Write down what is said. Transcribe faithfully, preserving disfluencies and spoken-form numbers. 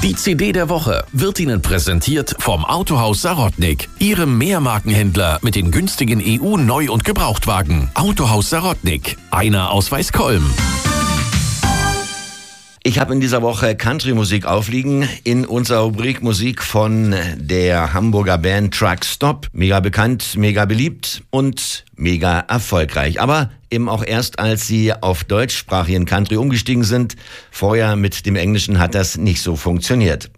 Die C D der Woche wird Ihnen präsentiert vom Autohaus Sarotnik, Ihrem Mehrmarkenhändler mit den günstigen E U-Neu- und Gebrauchtwagen. Autohaus Sarotnik, einer aus Weißkolm. Ich habe in dieser Woche Country-Musik aufliegen in unserer Rubrik Musik von der Hamburger Band Truck Stop. Mega bekannt, mega beliebt und mega erfolgreich. Aber eben auch erst, als sie auf deutschsprachigen Country umgestiegen sind. Vorher mit dem Englischen hat das nicht so funktioniert.